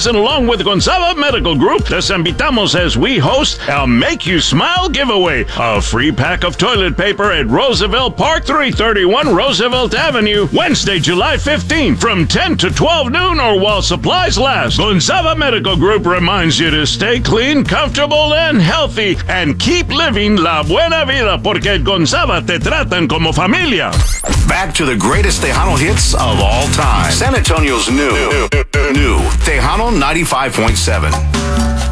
and along with Gonzava Medical Group, les invitamos as we host a Make You Smile giveaway. A free pack of toilet paper at Roosevelt Park, 331 Roosevelt Avenue, Wednesday, July 15, from 10 to 12 noon or while supplies last. Gonzava Medical Group reminds you to stay clean, comfortable, and healthy, and keep living la buena vida, porque at Gonzava te tratan como familia. Back to the greatest Tejano hits of all time. San Antonio's new Tejano 95.7.